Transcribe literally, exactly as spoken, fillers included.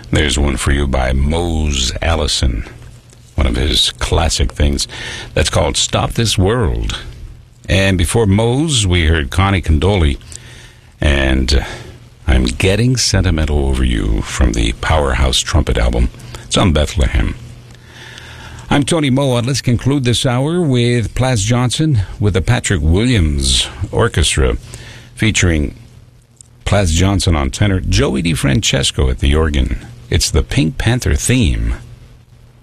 There's one for you by Mose Allison, one of his classic things. That's called Stop This World. And before Mose, we heard Connie Condoli and uh, I'm Getting Sentimental Over You from the Powerhouse Trumpet album. It's on Bethlehem. I'm Tony Moa. Let's conclude this hour with Plas Johnson with the Patrick Williams Orchestra, featuring Plas Johnson on tenor, Joey DeFrancesco at the organ. It's the Pink Panther theme.